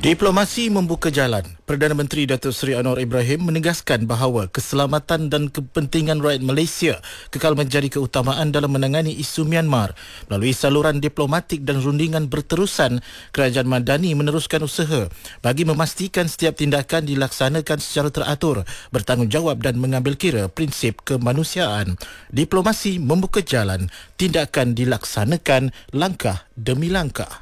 Diplomasi membuka jalan. Perdana Menteri Datuk Seri Anwar Ibrahim menegaskan bahawa keselamatan dan kepentingan rakyat Malaysia kekal menjadi keutamaan dalam menangani isu Myanmar. Melalui saluran diplomatik dan rundingan berterusan, Kerajaan Madani meneruskan usaha bagi memastikan setiap tindakan dilaksanakan secara teratur, bertanggungjawab dan mengambil kira prinsip kemanusiaan. Diplomasi membuka jalan, tindakan dilaksanakan langkah demi langkah.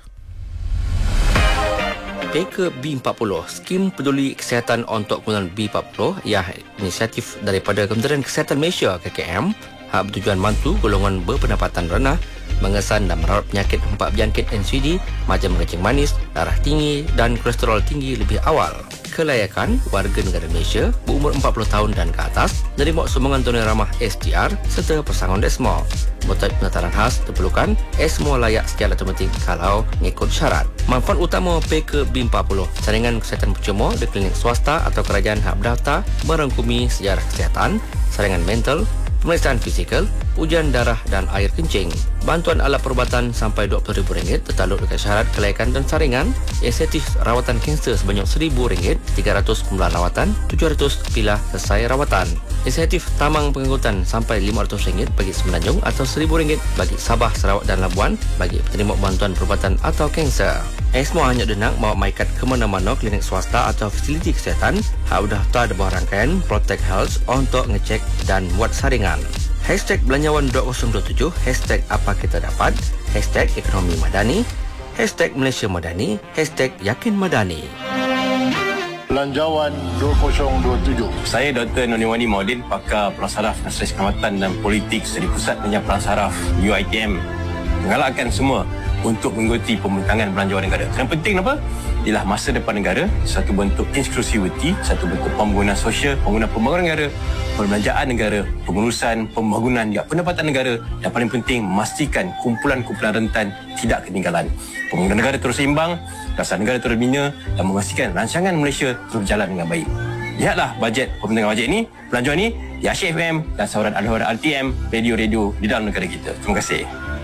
PK B40, Skim Peduli Kesihatan untuk Penggunaan B40, ialah inisiatif daripada Kementerian Kesihatan Malaysia KKM, hak bertujuan bantu golongan berpendapatan rendah mengesan dan merawat penyakit hempak berjangkit NCD macam kencing manis, darah tinggi dan kolesterol tinggi lebih awal. Kelayakan warga negara Malaysia berumur 40 tahun dan ke atas menerima sumbangan tunai ramah SDR serta persangon desmo. Mutad penataran khas diperlukan, semua layak secara automatik kalau mengikut syarat. Manfaat utama PK B40, saringan kesihatan percuma di klinik swasta atau kerajaan hak berdaftar merangkumi sejarah kesihatan, saringan mental, pemeriksaan fizikal, ujian darah dan air kencing. Bantuan alat perubatan sampai RM20,000 tertakluk dekat syarat kelayakan dan saringan. Insentif rawatan kanser sebanyak RM1,000, 300 pembelaan rawatan, 700 bila selesai rawatan. Insentif tamang pengangkutan sampai RM500 bagi Semenanjung atau RM1,000 bagi Sabah, Sarawak dan Labuan bagi penerima bantuan perubatan atau kanser. Semua hanya denang bawa maikat ke mana-mana klinik swasta atau fasiliti kesihatan. Hak daftar di bawah rangkaian Protect Health untuk ngecek dan buat saringan. #Belanjawan 2027, #Apa Kita Dapat, #Ekonomi Madani, #Malaysia Madani, #Yakin Madani. Belanjawan 2027. Saya Dr. Noniwani Maudin, pakar Pransaraf Nasional Keselamatan dan Politik dari Pusat Pengajian Pransaraf UiTM, menggalakkan semua untuk mengikuti pembentangan belanjawan negara. Yang penting apa? Ialah masa depan negara, satu bentuk inklusiviti, satu bentuk pembangunan sosial, pembangunan negara, perbelanjaan negara, pengurusan pembangunan pendapatan negara, dan paling penting memastikan kumpulan-kumpulan rentan tidak ketinggalan. Pembangunan negara terus seimbang, dasar negara terus bina dan memastikan rancangan Malaysia terus berjalan dengan baik. Lihatlah bajet pembentangan bajet ini, belanjawan ini di Asyik FM dan saluran Al-Huda RTM, radio-radio di dalam negara kita. Terima kasih.